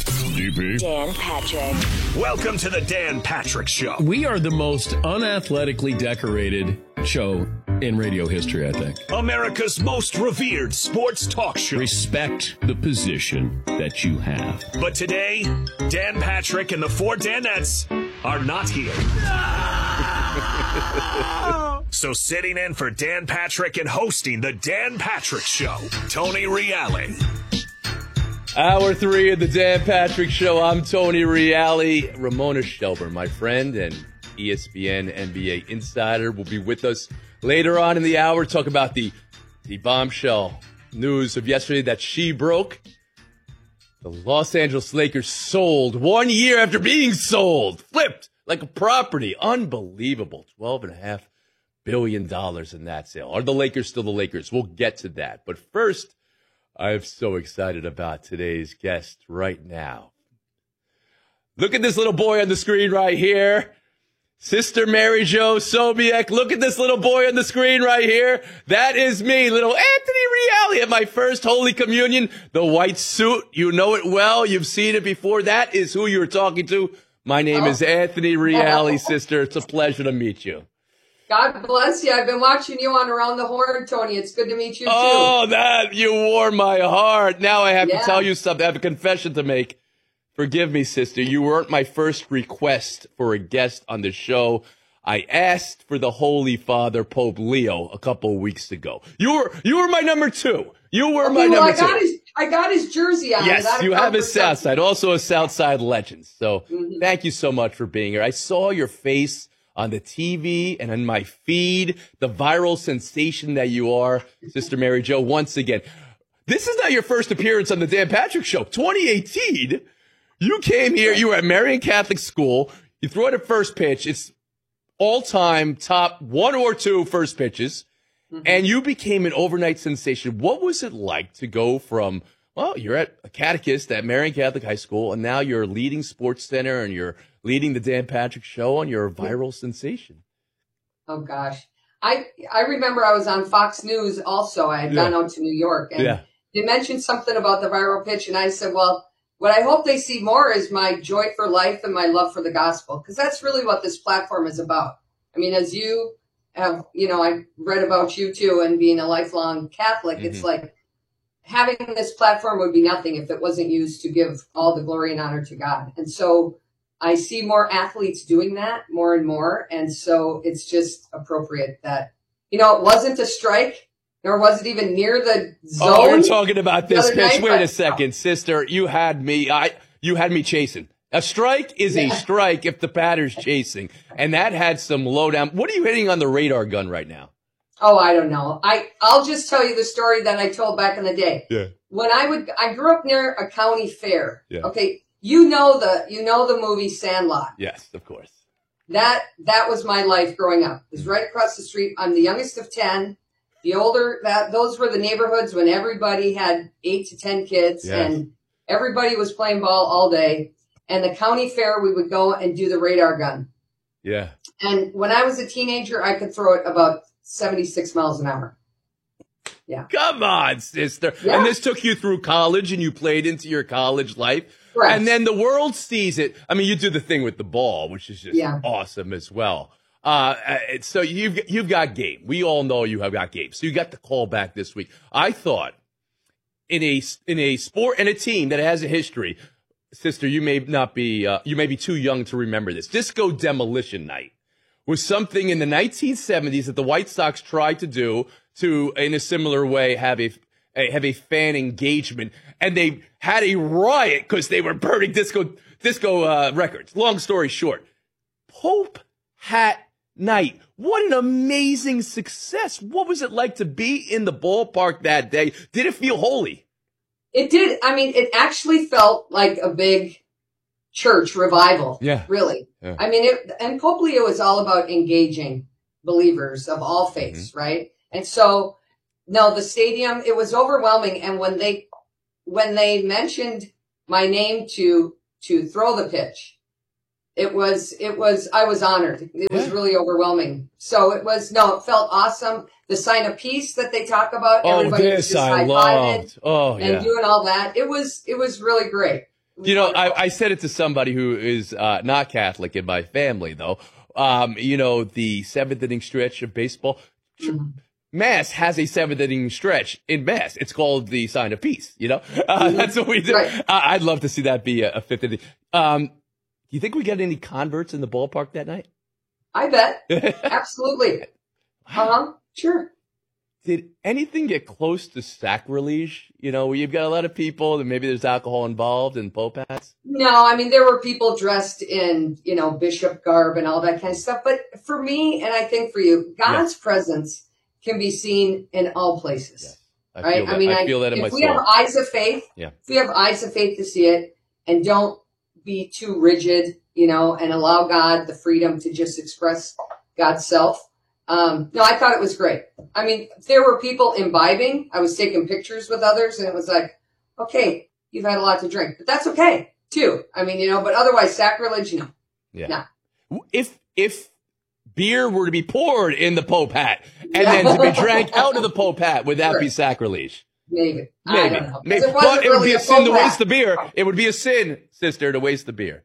DP. Dan Patrick. Welcome to the Dan Patrick Show. We are the most unathletically decorated show in radio history, I think. America's most revered sports talk show. Respect the position that you have. But today, Dan Patrick and the four Danettes are not here. So sitting in for Dan Patrick and hosting the Dan Patrick Show, Tony Reale. Hour 3 of the Dan Patrick Show. I'm Tony Reale. Ramona Shelburne, my friend and ESPN NBA insider, will be with us later on in the hour. Talk about the bombshell news of yesterday that she broke. The Los Angeles Lakers sold 1 year after being sold. Flipped like a property. Unbelievable. $12.5 billion in that sale. Are the Lakers still the Lakers? We'll get to that. But first, I'm so excited about today's guest right now. Look at this little boy on the screen right here. Sister Mary Jo Sobiek. Look at this little boy on the screen right here. That is me, little Anthony Reale at my first Holy Communion. The white suit, you know it well. You've seen it before. That is who you were talking to. My name is Anthony Reale, sister. It's a pleasure to meet you. God bless you. I've been watching you on Around the Horn, Tony. It's good to meet you, too. Oh, that, you warm my heart. Now I have to tell you something. I have a confession to make. Forgive me, sister. You weren't my first request for a guest on the show. I asked for the Holy Father, Pope Leo, a couple of weeks ago. You were my number 2. You were my number 2. I got his jersey on. Yes, you have his Southside, also a Southside legend. So thank you so much for being here. I saw your face on the TV and on my feed, the viral sensation that you are, Sister Mary Jo, once again. This is not your first appearance on the Dan Patrick Show. 2018, you came here, you were at Marian Catholic School, you threw out a first pitch, it's all-time top 1 or 2 first pitches, and you became an overnight sensation. What was it like to go from, well, you're at a catechist at Marian Catholic High School, and now you're leading Sports Center, and you're leading the Dan Patrick Show, and you're a viral sensation? Oh, gosh. I remember I was on Fox News also. I had gone out to New York, and they mentioned something about the viral pitch, and I said, well, what I hope they see more is my joy for life and my love for the gospel, because that's really what this platform is about. I mean, as you have, I read about you, too, and being a lifelong Catholic, it's like having this platform would be nothing if it wasn't used to give all the glory and honor to God. And so I see more athletes doing that more and more. And so it's just appropriate that, it wasn't a strike, nor was it even near the zone. Oh, we're talking about this pitch. Night, Wait a second, sister. You had me chasing. A strike is a strike if the batter's chasing. And that had some lowdown. What are you hitting on the radar gun right now? Oh, I don't know. I'll just tell you the story that I told back in the day. Yeah. When I grew up near a county fair. Yeah. Okay. You know the movie Sandlot. Yes, of course. That was my life growing up. It was right across the street. I'm the youngest of 10. The older those were the neighborhoods when everybody had 8 to 10 kids and everybody was playing ball all day. And the county fair, we would go and do the radar gun. Yeah. And when I was a teenager, I could throw it about 76 miles an hour. Yeah. Come on, sister. Yeah. And this took you through college and you played into your college life. Correct. And then the world sees it. I mean, you do the thing with the ball, which is just awesome as well. So you've got game. We all know you have got game. So you got the call back this week. I thought in a sport and a team that has a history, sister, you may be too young to remember this. Disco Demolition Night was something in the 1970s that the White Sox tried to do to, in a similar way, have a fan engagement, and they had a riot because they were burning disco records. Long story short, Pope Hat Night. What an amazing success. What was it like to be in the ballpark that day? Did it feel holy? It did. I mean, it actually felt like a big church revival. Yeah. Really. Yeah. I mean, and Pope Leo is all about engaging believers of all faiths, right? And so, no, the stadium, it was overwhelming. And when they mentioned my name to throw the pitch, I was honored. It was really overwhelming. So it felt awesome. The sign of peace that they talk about, everybody was just high-fiving and doing all that. It was really great. You know, I said it to somebody who is not Catholic in my family, though. You know, the 7th inning stretch of baseball. Mass has a 7th inning stretch in Mass. It's called the sign of peace, you know? That's what we do. Right. I'd love to see that be a 5th inning. Do you think we got any converts in the ballpark that night? I bet. Absolutely. Sure. Did anything get close to sacrilege? You know, where you've got a lot of people and maybe there's alcohol involved in Pope hats? No, I mean, there were people dressed in, you know, bishop garb and all that kind of stuff. But for me, and I think for you, God's presence can be seen in all places. Yes. Right? I mean, I feel that in my soul. If we have eyes of faith, if we have eyes of faith to see it and don't be too rigid, you know, and allow God the freedom to just express God's self. No, I thought it was great. I mean, there were people imbibing. I was taking pictures with others and it was like, okay, you've had a lot to drink, but that's okay too. I mean, you know, but otherwise sacrilege, no. Yeah. No. If beer were to be poured in the Pope hat and then to be drank out of the Pope hat, would that be sacrilege? Maybe. I don't know. Maybe. But it would be a sin to waste the beer. It would be a sin, sister, to waste the beer.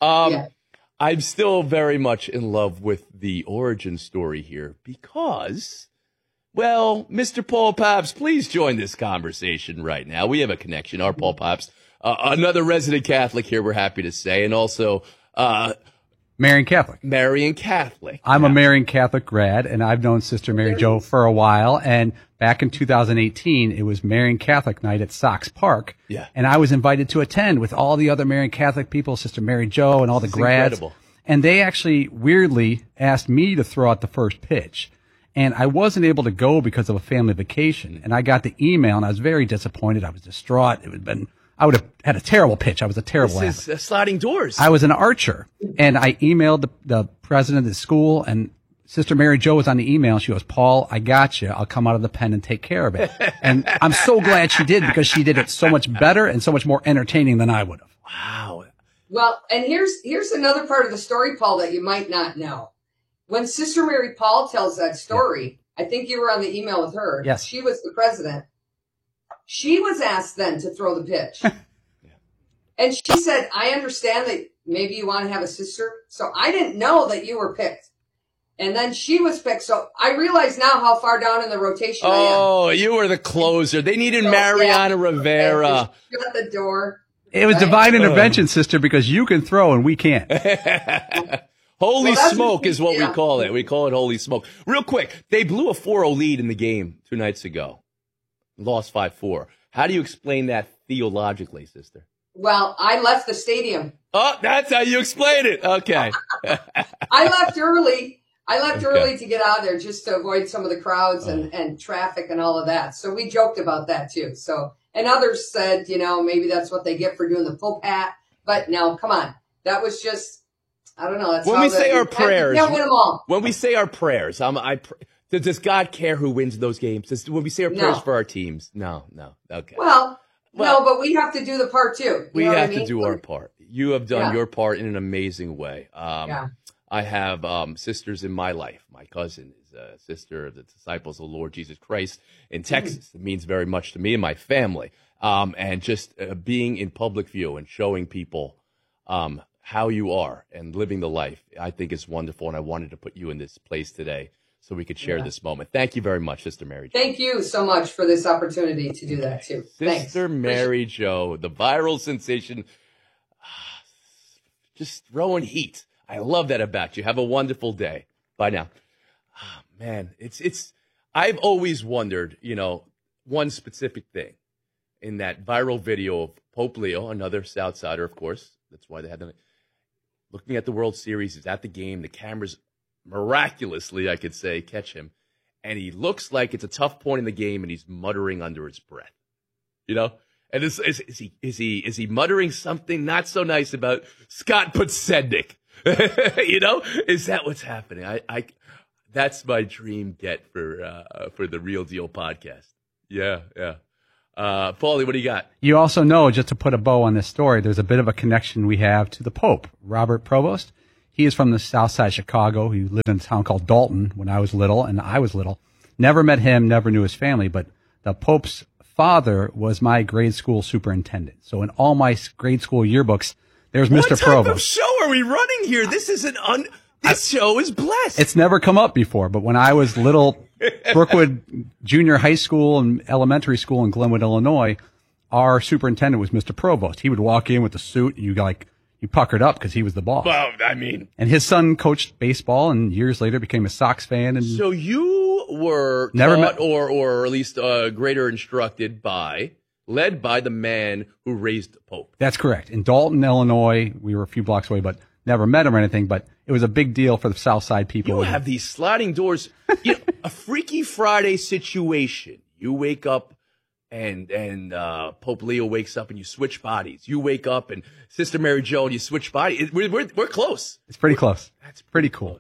I'm still very much in love with the origin story here because, well, Mr. Paul Pabst, please join this conversation right now. We have a connection. Our Paul Pabst, another resident Catholic here, we're happy to say, and also Marian Catholic. Marian Catholic. I'm a Marian Catholic grad, and I've known Sister Mary Jo for a while. And back in 2018, it was Marian Catholic night at Sox Park. Yeah. And I was invited to attend with all the other Marian Catholic people, Sister Mary Jo and all the grads. Incredible. And they actually weirdly asked me to throw out the first pitch. And I wasn't able to go because of a family vacation. And I got the email, and I was very disappointed. I was distraught. I would have had a terrible pitch. I was a terrible athlete. This is sliding doors. I was an archer, and I emailed the president of the school, and Sister Mary Jo was on the email. She goes, Paul, I got you. I'll come out of the pen and take care of it. And I'm so glad she did because she did it so much better and so much more entertaining than I would have. Wow. Well, and here's another part of the story, Paul, that you might not know. When Sister Mary Paul tells that story, I think you were on the email with her. Yes. She was the president. She was asked then to throw the pitch. And she said, I understand that maybe you want to have a sister. So I didn't know that you were picked. And then she was picked. So I realize now how far down in the rotation I am. Oh, you were the closer. They needed Mariana Rivera. Shut the door. It was divine intervention, sister, because you can throw and we can't. Holy smoke is what we call it. We call it holy smoke. Real quick, they blew a 4-0 lead in the game 2 nights ago. Lost 5-4. How do you explain that theologically, sister? Well, I left the stadium. Oh, that's how you explain it. Okay. I left early. Early to get out of there just to avoid some of the crowds and traffic and all of that. So we joked about that too. So, and others said, you know, maybe that's what they get for doing the Pope hat. But no, come on. That was just, I don't know. That's when we say our prayers. Can't win them all. When we say our prayers, does God care who wins those games? When we say our prayers for our teams? No. Okay. Well, no, but we have to do the part too. We have to do our part. You have done your part in an amazing way. I have sisters in my life. My cousin is a sister of the disciples of the Lord Jesus Christ in Texas. It means very much to me and my family. And just being in public view and showing people how you are and living the life, I think is wonderful. And I wanted to put you in this place today so we could share this moment. Thank you very much, Sister Mary Jo. Thank you so much for this opportunity to do that too. Sister Mary Jo, the viral sensation, just throwing heat. I love that about you. Have a wonderful day. Bye now. Oh, man, I've always wondered, you know, one specific thing in that viral video of Pope Leo, another Southsider, of course. That's why they had them looking at the World Series. He's at the game. The cameras miraculously, I could say, catch him. And he looks like it's a tough point in the game and he's muttering under his breath, you know? And is he muttering something not so nice about Scott Podsednik? You know, is that what's happening? That's my dream get for the Real Deal podcast. Yeah. Paulie, what do you got? You also know, just to put a bow on this story, there's a bit of a connection we have to the Pope, Robert Provost. He is from the south side of Chicago. He lived in a town called Dalton when I was little, and I was little. Never met him, never knew his family, but the Pope's father was my grade school superintendent. So in all my grade school yearbooks, there's What Mr. type Provost. of show are we running here? This is this show is blessed. It's never come up before, but when I was little, Brookwood Junior High School and elementary school in Glenwood, Illinois, our superintendent was Mr. Provost. He would walk in with a suit, and you puckered up because he was the boss. Well, I mean, and his son coached baseball, and years later became a Sox fan. And so you were Never taught, met- or at least greater instructed led by the man who raised the Pope. That's correct. In Dalton, Illinois, we were a few blocks away, but never met him or anything. But it was a big deal for the South Side people. You have these sliding doors. A Freaky Friday situation. You wake up and Pope Leo wakes up and you switch bodies. You wake up and Sister Mary Jo and you switch bodies. We're close. It's pretty close. That's pretty cool.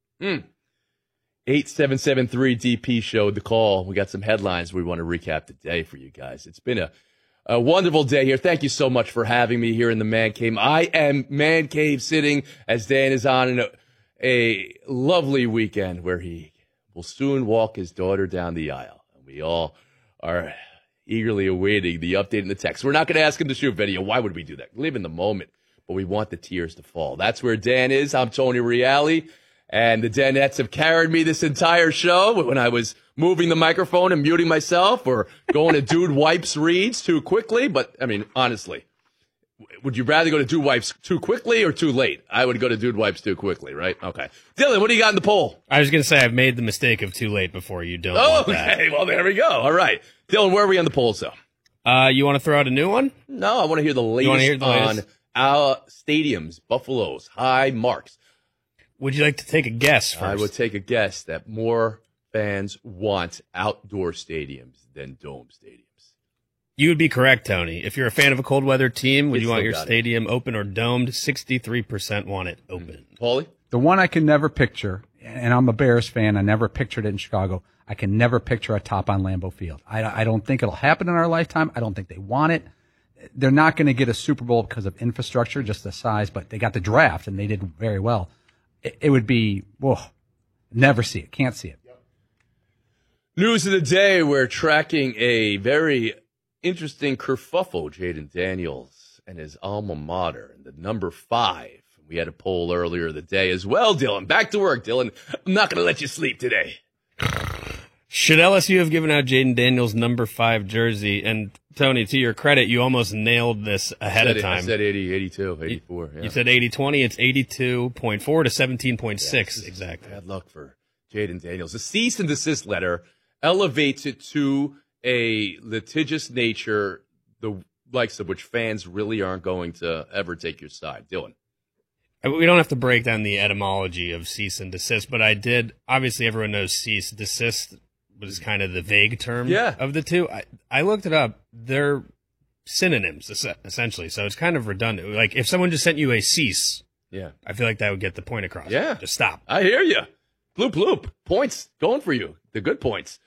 8773 DP showed the call. We got some headlines we want to recap today for you guys. It's been a wonderful day here. Thank you so much for having me here in the Man Cave. I am Man Cave sitting as Dan is on a lovely weekend where he will soon walk his daughter down the aisle. And we all are eagerly awaiting the update in the text. We're not going to ask him to shoot video. Why would we do that? Live in the moment, but we want the tears to fall. That's where Dan is. I'm Tony Reale, and the Danettes have carried me this entire show when I was moving the microphone and muting myself or going to Dude Wipes reads too quickly. But, I mean, honestly, would you rather go to Dude Wipes too quickly or too late? I would go to Dude Wipes too quickly, right? Okay. Dylan, what do you got in the poll? I was going to say I've made the mistake of too late before. You don't want that. Okay, well, there we go. All right. Dylan, where are we on the polls, though? You want to throw out a new one? No, I want to hear the latest on our stadiums, Buffalo's high marks. Would you like to take a guess first? I would take a guess that more fans want outdoor stadiums than dome stadiums. You would be correct, Tony. If you're a fan of a cold weather team, would you want your got it. stadium open or domed? 63% want it open. Paulie? The one I can never picture, and I'm a Bears fan, I never pictured it in Chicago. I can never picture a top on Lambeau Field. I don't think it'll happen in our lifetime. I don't think they want it. They're not going to get a Super Bowl because of infrastructure, just the size, but they got the draft and they did very well. It would be, never see it. Can't see it. News of the day, we're tracking a very interesting kerfuffle, Jaden Daniels and his alma mater, and the number 5. We had a poll earlier in the day as well, Dylan. Back to work, Dylan. I'm not going to let you sleep today. Should LSU have given out Jaden Daniels' number 5 jersey? And Tony, to your credit, you almost nailed this ahead of time. I said 80, 82, 84. Yeah. You said 80-20. It's 82.4 to 17.6 exactly. Bad luck for Jaden Daniels. The cease and desist letter elevates it to a litigious nature, the likes of which fans really aren't going to ever take your side. Dylan. We don't have to break down the etymology of cease and desist, but I did. Obviously, everyone knows cease. Desist was kind of the vague term of the two. I looked it up. They're synonyms, essentially. So it's kind of redundant. Like, if someone just sent you a cease, I feel like that would get the point across. Yeah. Just stop. I hear you. Bloop, bloop. Points going for you. The good points.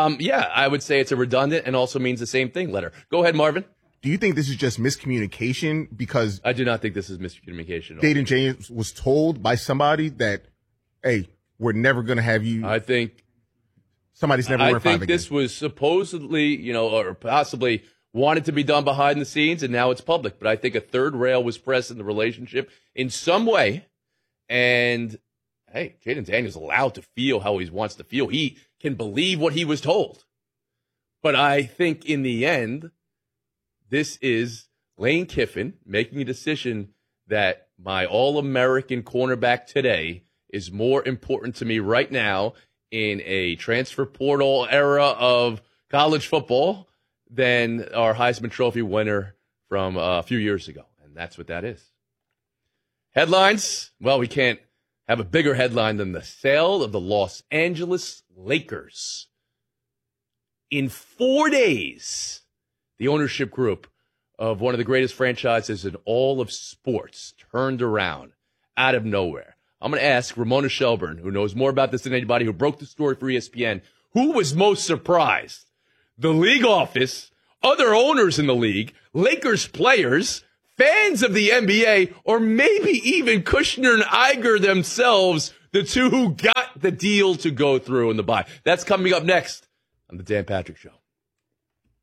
I would say it's a redundant and also means the same thing letter. Go ahead, Marvin. Do you think this is just miscommunication? Because I do not think this is miscommunication. Jaden James was told by somebody that, hey, we're never going to have you. I think somebody's never wearing 5 again. I think this was supposedly, or possibly wanted to be done behind the scenes, and now it's public. But I think a third rail was pressed in the relationship in some way. And, hey, Jaden Daniels is allowed to feel how he wants to feel. He can believe what he was told. But I think in the end, this is Lane Kiffin making a decision that my All-American cornerback today is more important to me right now in a transfer portal era of college football than our Heisman Trophy winner from a few years ago. And that's what that is. Headlines. Well, we can't have a bigger headline than the sale of the Los Angeles Lakers. In 4 days, the ownership group of one of the greatest franchises in all of sports turned around out of nowhere. I'm going to ask Ramona Shelburne, who knows more about this than anybody, who broke the story for ESPN, who was most surprised? The league office, other owners in the league, Lakers players, fans of the NBA, or maybe even Kushner and Iger themselves, the two who got the deal to go through in the buy. That's coming up next on The Dan Patrick Show.